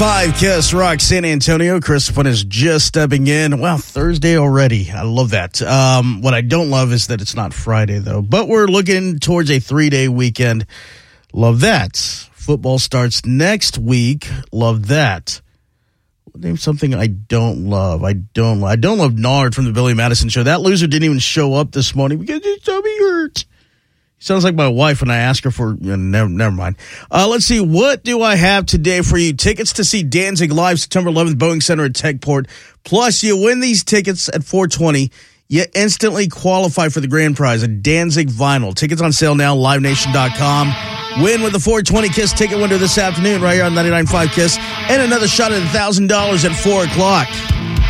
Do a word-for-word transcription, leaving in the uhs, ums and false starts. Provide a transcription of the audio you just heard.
five Kiss Rock San Antonio. Crispin is just stepping in. Wow, Thursday already. I love that. Um, what I don't love is that it's not Friday, though. But we're looking towards a three-day weekend. Love that. Football starts next week. Love that. Name something I don't love. I don't I don't love Nard from the Billy Madison Show. That loser didn't even show up this morning because his tummy hurts. Sounds like my wife when I ask her for, you know, never, never mind. Uh, let's see. What do I have today for you? Tickets to see Danzig live September eleventh, Boeing Center at Techport. Plus, you win these tickets at four twenty. You instantly qualify for the grand prize, a Danzig vinyl. Tickets on sale now, live nation dot com. Win with the four twenty Kiss ticket winner this afternoon right here on ninety-nine point five Kiss. And another shot at one thousand dollars at four o'clock.